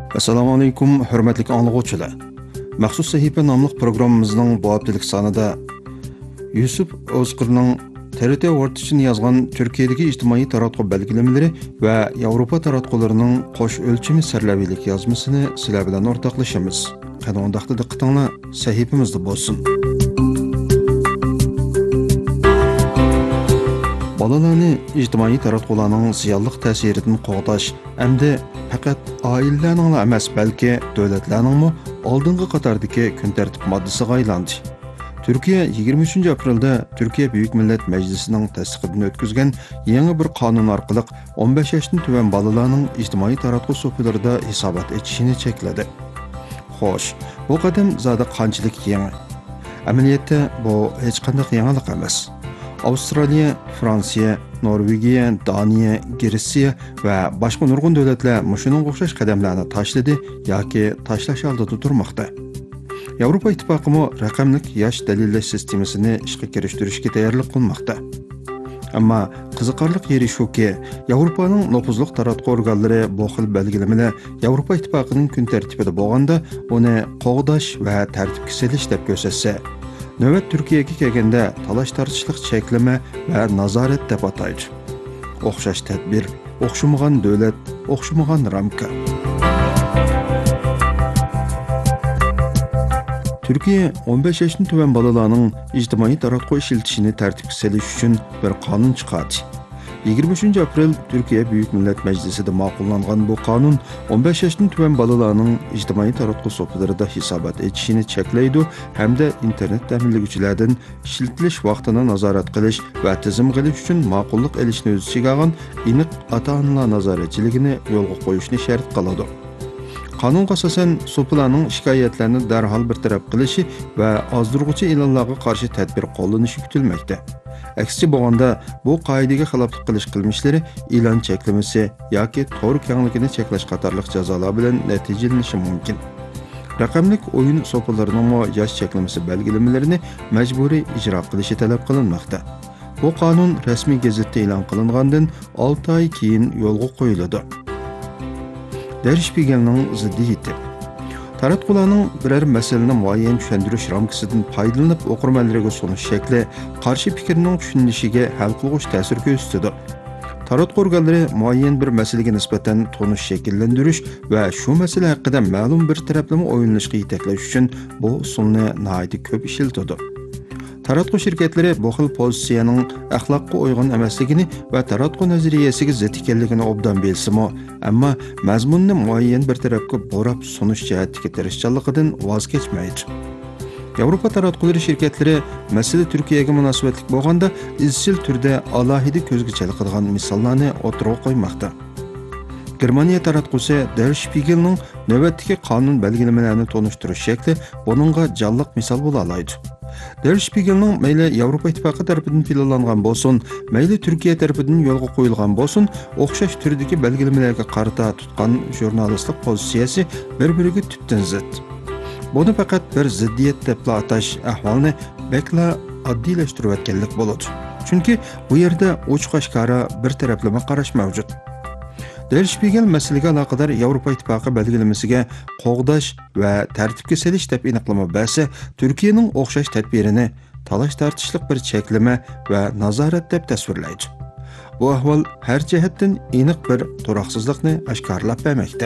Assalomu alaykum, hurmatli anglag'uvchilar. Maxsus sahifa nomli programmamizning bu haftalik sonida Yusuf O'zqirning TRT World uchun yozgan Turkiyadagi ijtimoiy taratquv belgilamalari va Yevropa taratqullarining qo'sh o'lchami sarlaviylik yozmasini sizlar bilan o'rtoqlashamiz. Qani undaqda diqqatinglar sahifamizda bo'lsin. Bolalarni ijtimoiy taratqularning ziyonli ta'siridan qo'g'dash hamda faqat oilalarning emas, balki davlatlarning oldingi qatordagi kun tartib moddasiga aylandi. Turkiya 23 aprelda Turkiya Büyük Millet Meclisining tasdiqidan o'tkazgan yangi bir qonun orqali 15 yoshdan tuvan bolalarning ijtimoiy taratquv so'pilarida hisobot etishini chekladi. Xo'sh, bu qadam zada qanchalik yangi? Amaliyotda bu hech qanday yangilik emas. Avstraliya, Fransiya, Norvegiya, Daniya, Gretsiya va boshqa nurg'un davlatlar mushuning o'xshash qadamlarni tashladi yoki tashlash oldida turmoqda. Yevropa ittifoqi raqamlik yosh dalillash sistemasini ishga kirishtirishga tayyorlik qilmoqda. Ammo qiziqarli yeri shuki, Yevropaning nopuzli taratquv organlari bu xil belgilamalar Yevropa ittifoqining kun tartibida bo'lganda uni qo'g'dash va tartibga solish deb ko'rsatsa, navbat Turkiyaga kelganda talash tortishlik cheklama va nazorat deb ataydi. O'xshash tadbir, o'xshamagan davlat, o'xshamagan ramka. Turkiya 15 yoshdan tuvan bolalarning ijtimoiy taratquv ishlatishini tartibga solish uchun bir qonun chiqardi. 23 aprel Türkiye Büyük Millet Meclisi'de ma'qullangan bu qonun 15 yoshdan tuvan bolalarning ijtimoiy taratquv so'plarida hisobot etishini cheklaydi hamda internet ta'minlovchilardan ishlatilish vaqtini nazorat qilish va tizim qilish uchun ma'qullik elishni o'z ichiga olgan aniq ota-onalar nazoratchiligini yo'lga qo'yishni shart qiladi. Qonunga asosan so'plarning shikoyatlarini darhol bartaraf qilishi va ozdirg'uchi e'lonlarga qarshi tadbir qo'llanishi kutilmoqda. Aksicha bo'lganda bu qoidaga xiloflik qilish qilmishlari e'lon cheklamasi yoki to'g'ri kengligini cheklash qatorliq jazolar bilan natijalanishi mumkin. Raqamlik o'yin so'palarining yosh cheklamasi belgilamalarini majburiy ijro qilishi talab qilinmoqda. Bu qonun rasmiy gazetda e'lon qilingandan 6 oy keyin yo'lga qo'yiladi. Der Spiegel'ning ziddiyati. Taratqularning biror masalani muayyan tushuntirish ramkasidan foydalanib o'qirmanlarga sunish shakli qarshi fikrning tushunilishiga hal qiluvchi ta'sir ko'rsatadi. Taratquv organlari muayyan bir masalaga nisbatan tonish shakllantirish va shu masala haqida ma'lum bir taraflama o'yinlashga yetaklash uchun bu usulni nihoyat ko'p ishlatadi. Taratquv shirkatlari bu xil pozitsiyaning axloqqa uyg'un emasligini va taratquv nazariyasiga zid ekanligini obdan bilsimi, ammo mazmunni muayyan bir tarafga borib sunish jihatdagi tirishchanligidan voz kechmaydi. Yevropa taratquv shirkatlari masala Turkiyaga munosabatli bo'lganda izchil turda alohida ko'zga chalinadigan misollarni o'tirib qo'ymoqda. Germaniya taratqusi Der Spiegel'ning navbatdagi qonun belgilamalarini tonishtirish shakli buningga jonliq misol bo'la oladi. Der Spiegel'ning mayli Yevropa ittifoqi tarafidan planlangan bo'lsin, mayli Turkiya tarafidan yo'lga qo'yilgan bo'lsin, o'xshash turdagi belgilamalarga qarata tutgan jurnalistlik pozitsiyasi bir-biriga tubdan zid. Buni faqat bir ziddiyat deb atash ahvolni bekla oddiylashtirayotganlik bo'ladi. Chunki bu yerda ochiq-oshkora bir taraflama qarash mavjud. Der Spiegel masalaga aloqador Yevropa ittifoqi belgilamasiga qo'g'dash va tartibga solish deb aniqlama bersa, Turkiyaning o'xshash tadbirini talash tortishlik bir cheklama va nazorat deb tasvirlaydi. Bu ahvol har jihatdan aniq bir turaqsizlikni oshkorlab bermoqda.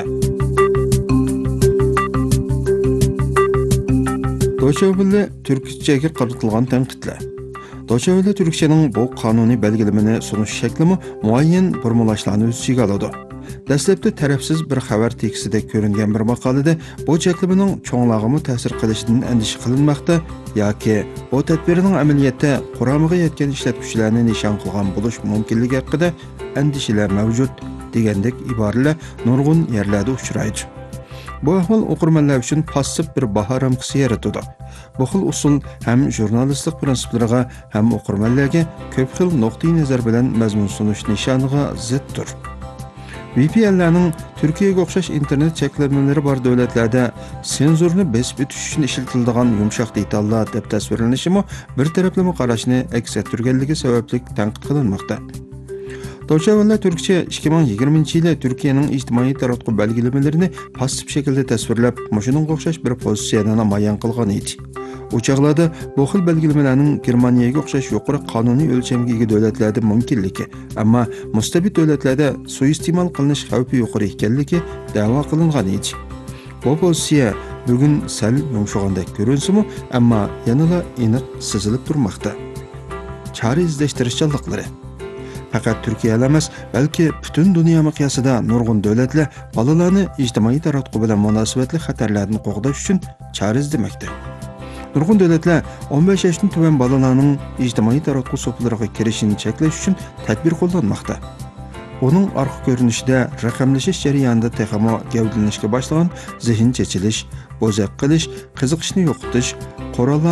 Deutsche Welle turkchaga qaratilgan tanqidlar. Deutsche Welle Türkçening bu qonuniy belgilamani sunish shaklimi muayyan formulashlarni o'z ichiga oladi. Dastlabda tarafsiz bir xabar tekstida ko'ringan bir maqolada bu cheklamaning cho'nglag'imi ta'sir qilishidan andisha qilinmoqda yoki bu tadbirning amaliyotda quramiga yetgan ishlatuvchilarni nishon qilgan bo'lish mumkinligi haqida andishalar mavjud degandek iboralar nurg'un yerlarda uchraydi. Bu ahvol o'qirmanlar uchun passiv bir baho ramkasi yaratadi. Bu xil usul ham jurnalistlik prinsiplariga ham o'qirmanlarga ko'p xil nuqtai nazar bilan mazmun sunish nishoniga ziddir. VPN'larning Turkiyaga o'xshash internet cheklamalari bor davlatlarda senzurni besib o'tish uchun ishlatiladigan yumshoq detallar deb tasvirlanishi bir taraflama qarashni aks ettirganligi sababli tanqid qilinmoqda. Deutsche Türkçe 2020-yili Türkiye'nin ijtimoiy taratquv belgilemelerini passif şekilde tasvirlab, şuningga o'xshash bir pozitsiyani namoyon qilgan edi. O chaqlarda bu xil belgilemelerning Germaniyaga o'xshash yuqori qonuniy o'lchamga ega davlatlarda mumkinligi, ammo mustabid davlatlarda suiiste'mol qilinish xavfi yuqori ekanligi da'vo qilingan edi. Bu pozitsiya bugun sal yumshagandek ko'rinsimi, ammo yanada aniq sezilib turmoqda. Çare izlashtirishchanliklari faqat Türkiye emas, balki butun dunyo miqyosida nurg'un davlatlar bolalarni ijtimoiy taratquv bilan munosabatli xatarlardan qo'g'dash uchun chora izlamoqda. Nurg'un davlatlar 15 yoshdan tuvan bolalarning ijtimoiy taratquv so'plariga kirishini cheklash uchun tadbir qo'llanmoqda. Onun arqa ko'rinishida raqamlashish jarayonida texmo gavdalanishga boshlagan zehn chechilish, bo'zaq qilish, qiziqishni yo'qotish, qurollar